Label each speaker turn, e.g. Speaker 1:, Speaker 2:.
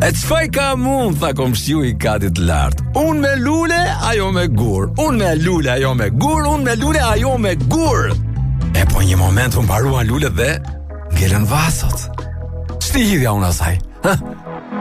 Speaker 1: E çfarë ka mund, tha komshiu I katit lart. Unë me lule, ajo me gur. Unë me lule, ajo me gur. Unë me lule, ajo me gur. E po një moment unë paruan lulet dhe ngelen vasot. Shti hidhja unë asaj.